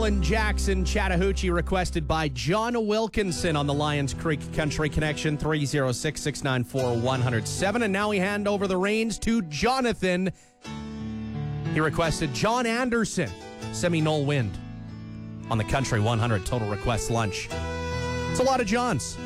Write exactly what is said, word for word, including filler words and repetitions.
Alan Jackson, Chattahoochee, requested by John Wilkinson on the Lions Creek Country Connection, three oh six, six nine four, one oh seven. And now we hand over the reins to Jonathan. He requested John Anderson, Seminole Wind, on the Country one hundred Total Request Lunch. It's a lot of Johns.